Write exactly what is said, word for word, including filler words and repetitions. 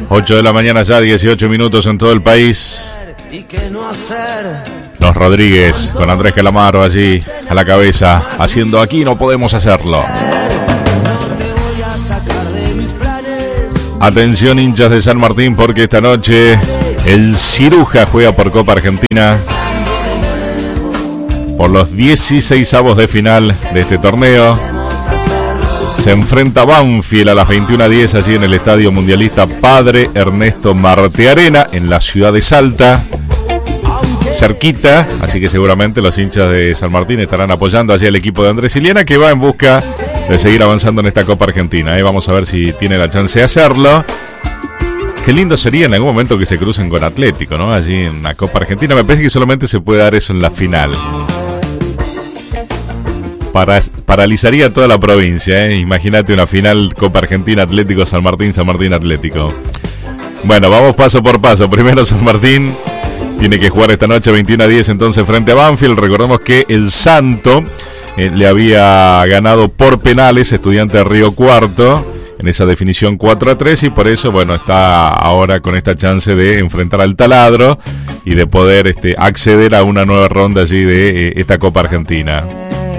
ocho de la mañana ya, dieciocho minutos en todo el país. Los Rodríguez con Andrés Calamaro allí a la cabeza, haciendo Aquí no podemos hacerlo. Atención, hinchas de San Martín, porque esta noche el Ciruja juega por Copa Argentina por los dieciseisavos de final de este torneo. Se enfrenta Banfield a las veintiuna diez allí en el Estadio Mundialista Padre Ernesto Martearena en la ciudad de Salta, cerquita, así que seguramente los hinchas de San Martín estarán apoyando allí al equipo de Andrés Iliana, que va en busca de seguir avanzando en esta Copa Argentina. ¿eh? Vamos a ver si tiene la chance de hacerlo. Qué lindo sería en algún momento que se crucen con Atlético, ¿no? Allí en la Copa Argentina. Me parece que solamente se puede dar eso en la final. Para, paralizaría toda la provincia, ¿eh? Imagínate una final Copa Argentina Atlético San Martín, San Martín Atlético. Bueno, vamos paso por paso. Primero San Martín tiene que jugar esta noche veintiuna diez entonces frente a Banfield. Recordemos que el Santo eh, le había ganado por penales Estudiante de Río Cuarto en esa definición cuatro a tres, y por eso, bueno, está ahora con esta chance de enfrentar al Taladro y de poder este, acceder a una nueva ronda allí de eh, esta Copa Argentina.